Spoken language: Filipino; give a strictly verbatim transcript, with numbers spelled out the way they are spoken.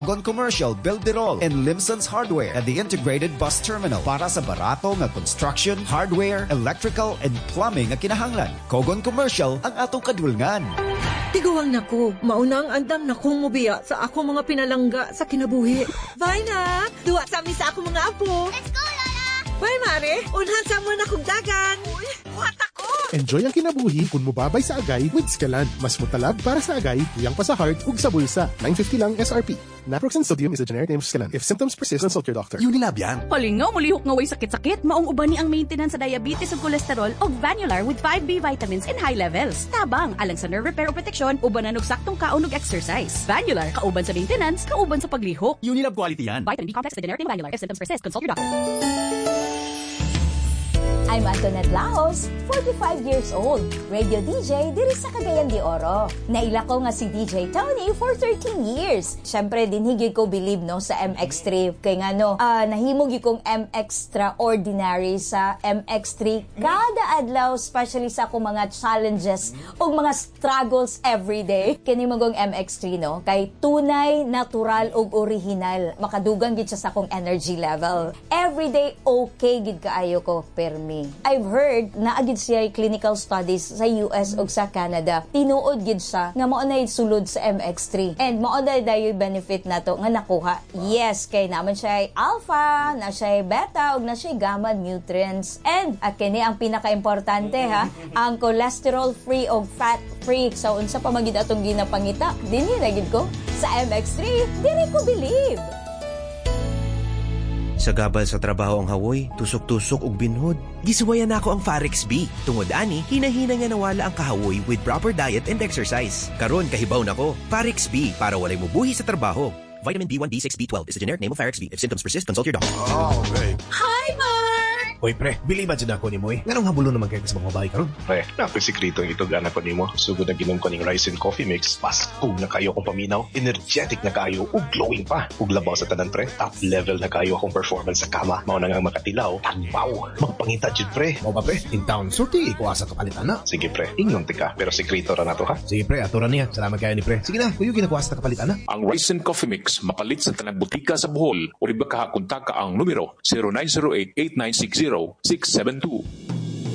Gon Commercial, Builderall, and Limson's Hardware at the Integrated Bus Terminal para sa barato nga construction, hardware, electrical, and plumbing nga kinahanglan. Kogon Commercial ang atong kadulngan. Tiguang nako, maunang andam na kong mubiya sa ako mga pinalangga sa kinabuhi. Bye na! Duwa sa amin sa ako mga apo. Let's go, Lola! Bye, Mare! Unhan sa mo na kong dagan. Uy, buhat ako! Enjoy ang kinabuhi kung mubabay sa agay with Scalan. Mas mutalab para sa agay, tuyang pa sa heart, ug sa bulsa. nine fifty lang S R P. Naproxen sodium is a generic name of Scalan. If symptoms persist, consult your doctor. Unilab yan. Palingaw, mulihok nga way sakit-sakit. Maong uban ni ang maintenance sa diabetes ug cholesterol o Vanular with five B vitamins in high levels. Tabang, alang sa nerve repair o protection, ubanan og saktong kaon ug exercise. Vanular, kauban sa maintenance, kauban sa paglihok. Unilab quality yan. Vitamin B complex sa generic name Vanular. If symptoms persist, consult your doctor. I'm Antoinette Laos, forty-five years old, radio D J diri sa Cagayan de Oro. Naila ko nga si D J Tony for thirteen years. Syempre, dinhigid ko believe no sa M X three. Kaya nga no, uh, nahimog kong M Extraordinary sa M X three kada adlaw, especially sa akong mga challenges o mga struggles everyday. Kini mo gong M X three no, kay tunay, natural ug original. Makadugang gid siya sa akong energy level. Everyday okay gid kaayo ko permi. I've heard na agid siya clinical studies sa U S ug sa Canada. Tinuod gid siya nga mao na sulod sa M X three. And mao na dayo benefit nato nga nakuha. Yes, kay naman siya alpha, na siya beta ug na siya gamma nutrients. And at kini ang pinaka-importante ha, ang cholesterol free ug fat free. So unsa pa magid atong ginapangita? Dinhi na gid ko sa M X three. Diri ko believe. Sa gabal sa trabaho ang hawoy, tusok-tusok ug binhod. Gisuwayan nako ang Farex B. Tungod ani, hinahina nga nawala ang kahawoy with proper diet and exercise. Karon kahibaw nako, Farex B para walay mubuhi sa trabaho. Vitamin B one, B six, B twelve is a generic name of Farex B. If symptoms persist, consult your doctor. Oh, babe. Hi, Mark! Hoy, pre, biliban dyan ako ni Moy. Nganong habulo naman kayo sa mga babae karon? Pre, napisikritong itog anak ko ni mo. Sugod na ginom ko ng rice and coffee mix. Paskog na kayo kong paminaw. Energetic na kayo. Ug glowing pa. Ug labaw sa tanan, pre. Top level na kayo akong performance sa kama. Mao na nga makatilaw. Tagbaw. Magpangita dyan, pre. Mo ba, pre? In town, surti, ikuasa kapalitan na. Sige, pre. Ingnon tika. Pero sikrito ra na to, ha? Sige, pre. Aturan niya. Salamat kayo ni pre. Sige na, kuyo ginakuasa na kapalitan na. Ang rice and coffee mix mapalit sa tanang butika sa Bohol. O riba ka kontak ka ang numero zero nine zero eight, eight nine six zero, six seven two.